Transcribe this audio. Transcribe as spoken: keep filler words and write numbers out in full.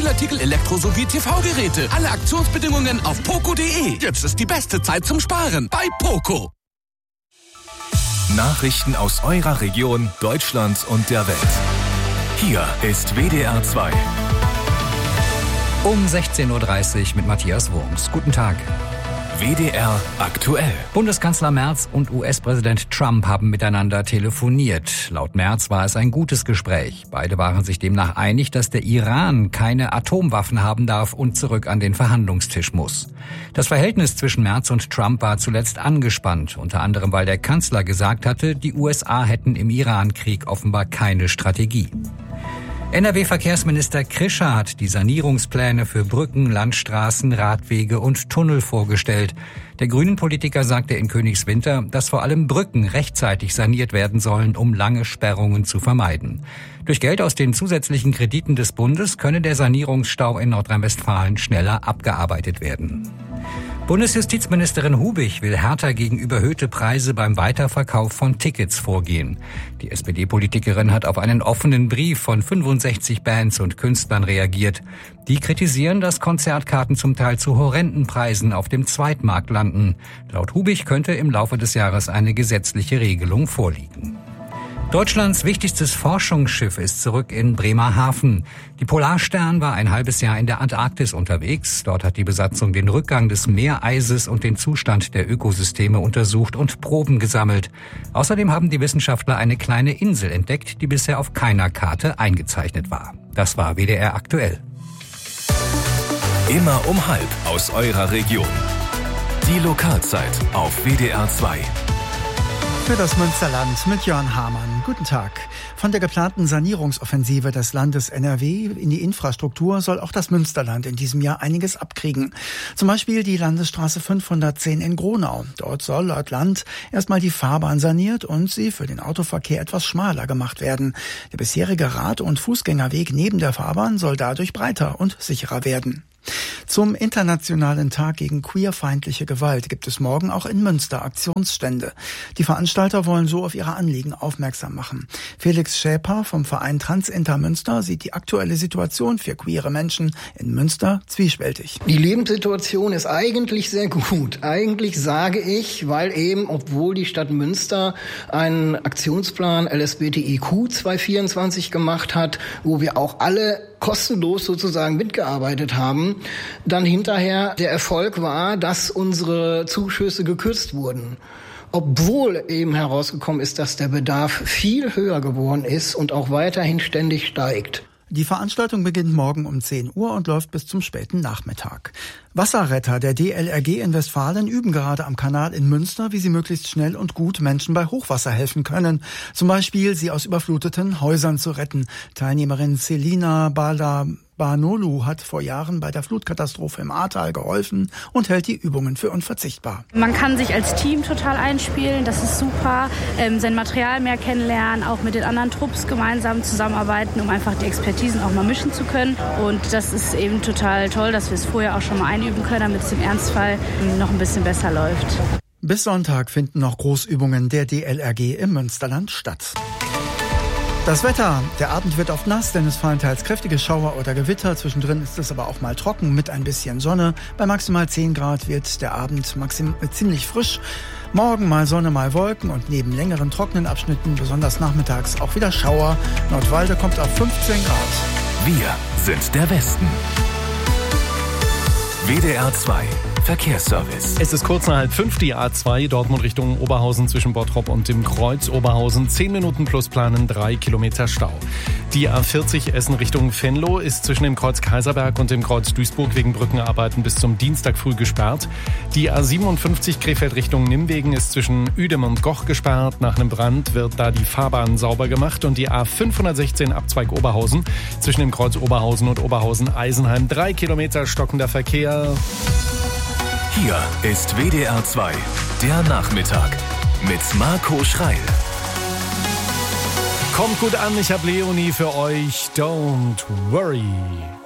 Spielartikel, Elektro- sowie T V-Geräte. Alle Aktionsbedingungen auf poco punkt de. Jetzt ist die beste Zeit zum Sparen bei Poco. Nachrichten aus eurer Region, Deutschland und der Welt. Hier ist W D R zwei. Um sechzehn Uhr dreißig mit Matthias Wurms. Guten Tag. W D R aktuell. Bundeskanzler Merz und U S-Präsident Trump haben miteinander telefoniert. Laut Merz war es ein gutes Gespräch. Beide waren sich demnach einig, dass der Iran keine Atomwaffen haben darf und zurück an den Verhandlungstisch muss. Das Verhältnis zwischen Merz und Trump war zuletzt angespannt, unter anderem weil der Kanzler gesagt hatte, die U S A hätten im Iran-Krieg offenbar keine Strategie. N R W-Verkehrsminister Krischer hat die Sanierungspläne für Brücken, Landstraßen, Radwege und Tunnel vorgestellt. Der Grünen-Politiker sagte in Königswinter, dass vor allem Brücken rechtzeitig saniert werden sollen, um lange Sperrungen zu vermeiden. Durch Geld aus den zusätzlichen Krediten des Bundes könne der Sanierungsstau in Nordrhein-Westfalen schneller abgearbeitet werden. Bundesjustizministerin Hubig will härter gegen überhöhte Preise beim Weiterverkauf von Tickets vorgehen. Die S P D-Politikerin hat auf einen offenen Brief von fünfundsechzig Bands und Künstlern reagiert. Die kritisieren, dass Konzertkarten zum Teil zu horrenden Preisen auf dem Zweitmarkt landen. Laut Hubig könnte im Laufe des Jahres eine gesetzliche Regelung vorliegen. Deutschlands wichtigstes Forschungsschiff ist zurück in Bremerhaven. Die Polarstern war ein halbes Jahr in der Antarktis unterwegs. Dort hat die Besatzung den Rückgang des Meereises und den Zustand der Ökosysteme untersucht und Proben gesammelt. Außerdem haben die Wissenschaftler eine kleine Insel entdeckt, die bisher auf keiner Karte eingezeichnet war. Das war W D R aktuell. Immer um halb aus eurer Region. Die Lokalzeit auf W D R zwei. Für das Münsterland mit Jörn Hamann. Guten Tag. Von der geplanten Sanierungsoffensive des Landes N R W in die Infrastruktur soll auch das Münsterland in diesem Jahr einiges abkriegen. Zum Beispiel die Landesstraße fünfhundertzehn in Gronau. Dort soll laut Land erstmal die Fahrbahn saniert und sie für den Autoverkehr etwas schmaler gemacht werden. Der bisherige Rad- und Fußgängerweg neben der Fahrbahn soll dadurch breiter und sicherer werden. Zum Internationalen Tag gegen queerfeindliche Gewalt gibt es morgen auch in Münster Aktionsstände. Die Veranstalter wollen so auf ihre Anliegen aufmerksam machen. Felix Schäper vom Verein Transinter Münster sieht die aktuelle Situation für queere Menschen in Münster zwiespältig. Die Lebenssituation ist eigentlich sehr gut. Eigentlich sage ich, weil eben, obwohl die Stadt Münster einen Aktionsplan L S B T I Q zweitausendvierundzwanzig gemacht hat, wo wir auch alle kostenlos sozusagen mitgearbeitet haben, dann hinterher der Erfolg war, dass unsere Zuschüsse gekürzt wurden. Obwohl eben herausgekommen ist, dass der Bedarf viel höher geworden ist und auch weiterhin ständig steigt. Die Veranstaltung beginnt morgen um zehn Uhr und läuft bis zum späten Nachmittag. Wasserretter der D L R G in Westfalen üben gerade am Kanal in Münster, wie sie möglichst schnell und gut Menschen bei Hochwasser helfen können. Zum Beispiel, sie aus überfluteten Häusern zu retten. Teilnehmerin Selina Bala Banolu hat vor Jahren bei der Flutkatastrophe im Ahrtal geholfen und hält die Übungen für unverzichtbar. Man kann sich als Team total einspielen, das ist super. Ähm, sein Material mehr kennenlernen, auch mit den anderen Trupps gemeinsam zusammenarbeiten, um einfach die Expertisen auch mal mischen zu können. Und das ist eben total toll, dass wir es vorher auch schon mal einüben können, damit es im Ernstfall noch ein bisschen besser läuft. Bis Sonntag finden noch Großübungen der D L R G im Münsterland statt. Das Wetter. Der Abend wird oft nass, denn es fallen teils kräftige Schauer oder Gewitter. Zwischendrin ist es aber auch mal trocken mit ein bisschen Sonne. Bei maximal zehn Grad wird der Abend maxim- äh, ziemlich frisch. Morgen mal Sonne, mal Wolken und neben längeren trockenen Abschnitten, besonders nachmittags, auch wieder Schauer. Nordwalde kommt auf fünfzehn Grad. Wir sind der Westen. W D R zwei Verkehrsservice. Es ist kurz nach halb fünf, die A zwei, Dortmund Richtung Oberhausen zwischen Bottrop und dem Kreuz Oberhausen. Zehn Minuten plus planen, drei Kilometer Stau. Die A vierzig Essen Richtung Venlo ist zwischen dem Kreuz Kaiserberg und dem Kreuz Duisburg wegen Brückenarbeiten bis zum Dienstag früh gesperrt. Die A siebenundfünfzig Krefeld Richtung Nimwegen ist zwischen Uedem und Goch gesperrt. Nach einem Brand wird da die Fahrbahn sauber gemacht. Und die A fünfhundertsechzehn Abzweig Oberhausen zwischen dem Kreuz Oberhausen und Oberhausen-Eisenheim. Drei Kilometer stockender Verkehr. Hier ist W D R zwei, der Nachmittag mit Marco Schreil. Kommt gut an, ich habe Leonie für euch. Don't worry.